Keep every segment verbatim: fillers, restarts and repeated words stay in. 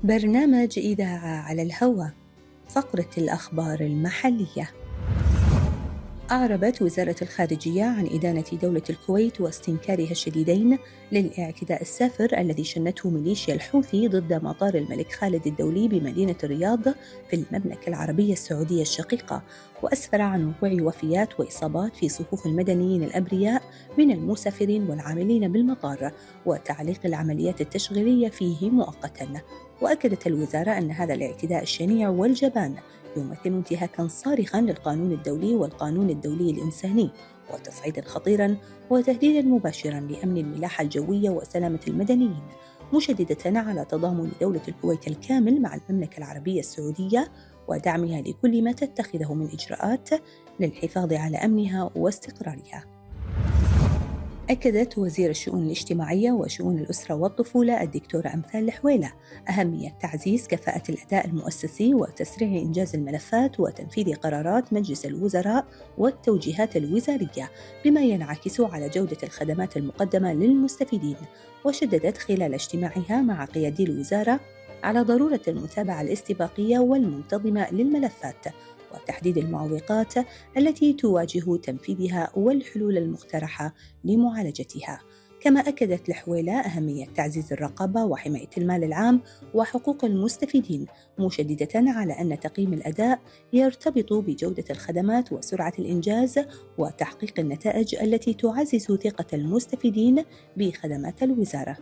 برنامج إذاعة على الهواء. فقرة الأخبار المحلية. أعربت وزارة الخارجية عن إدانة دولة الكويت واستنكارها الشديدين للاعتداء السافر الذي شنته ميليشيا الحوثي ضد مطار الملك خالد الدولي بمدينة الرياض في المملكة العربية السعودية الشقيقة، وأسفر عن وقوع وفيات وإصابات في صفوف المدنيين الأبرياء من المسافرين والعاملين بالمطار، وتعليق العمليات التشغيلية فيه مؤقتاً. وأكدت الوزارة أن هذا الاعتداء الشنيع والجبان يمثل انتهاكاً صارخاً للقانون الدولي والقانون الدولي الإنساني، وتصعيداً خطيراً وتهديداً مباشراً لأمن الملاحة الجوية وسلامة المدنيين، مشددة على تضامن دولة الكويت الكامل مع المملكة العربية السعودية ودعمها لكل ما تتخذه من إجراءات للحفاظ على أمنها واستقرارها. أكدت وزير الشؤون الاجتماعية وشؤون الأسرة والطفولة الدكتورة أمثال الحويلة أهمية تعزيز كفاءة الأداء المؤسسي وتسريع إنجاز الملفات وتنفيذ قرارات مجلس الوزراء والتوجيهات الوزارية بما ينعكس على جودة الخدمات المقدمة للمستفيدين. وشددت خلال اجتماعها مع قيادي الوزارة على ضرورة المتابعة الاستباقية والمنتظمة للملفات وتحديد المعوقات التي تواجه تنفيذها والحلول المقترحة لمعالجتها. كما أكدت الحويلة أهمية تعزيز الرقابة وحماية المال العام وحقوق المستفيدين، مشددة على أن تقييم الأداء يرتبط بجودة الخدمات وسرعة الإنجاز وتحقيق النتائج التي تعزز ثقة المستفيدين بخدمات الوزارة.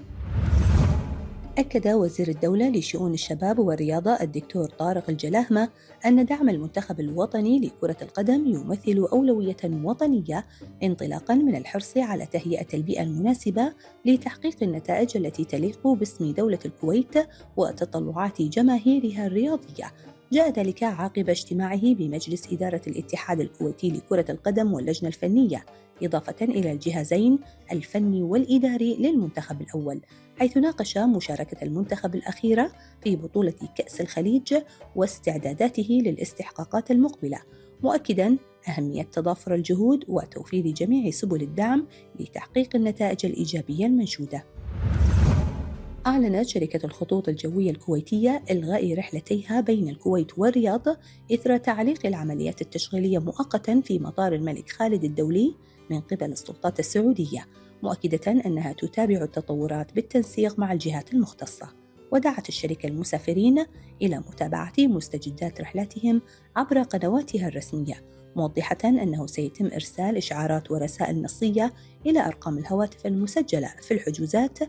أكد وزير الدولة لشؤون الشباب والرياضة الدكتور طارق الجلاهمة أن دعم المنتخب الوطني لكرة القدم يمثل أولوية وطنية، انطلاقاً من الحرص على تهيئة البيئة المناسبة لتحقيق النتائج التي تليق باسم دولة الكويت وتطلعات جماهيرها الرياضية. جاء ذلك عقب اجتماعه بمجلس إدارة الاتحاد الكويتي لكرة القدم واللجنة الفنية، إضافة إلى الجهازين الفني والإداري للمنتخب الأول، حيث ناقش مشاركة المنتخب الأخيرة في بطولة كأس الخليج واستعداداته للاستحقاقات المقبلة، مؤكداً أهمية تضافر الجهود وتوفير جميع سبل الدعم لتحقيق النتائج الإيجابية المنشودة. أعلنت شركة الخطوط الجوية الكويتية إلغاء رحلتيها بين الكويت والرياض إثر تعليق العمليات التشغيلية مؤقتاً في مطار الملك خالد الدولي من قبل السلطات السعودية، مؤكدة أنها تتابع التطورات بالتنسيق مع الجهات المختصة. ودعت الشركة المسافرين إلى متابعة مستجدات رحلاتهم عبر قنواتها الرسمية، موضحة أنه سيتم إرسال إشعارات ورسائل نصية إلى أرقام الهواتف المسجلة في الحجوزات